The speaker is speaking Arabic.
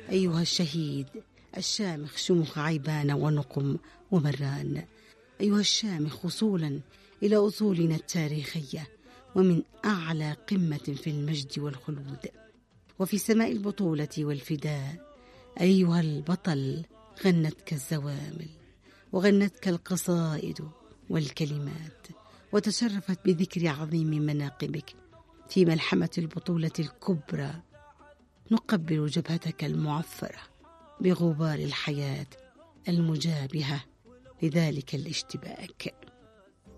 أيها الشهيد الشامخ شموخ عيبان ونقم ومران، أيها الشامخ وصولا إلى أصولنا التاريخية ومن أعلى قمة في المجد والخلود وفي سماء البطولة والفداء، أيها البطل غنتك الزوامل وغنتك القصائد والكلمات وتشرفت بذكر عظيم مناقبك في ملحمة البطولة الكبرى. نقبل جبهتك المعفرة بغبار الحياة المجابهة لذلك الاشتباك.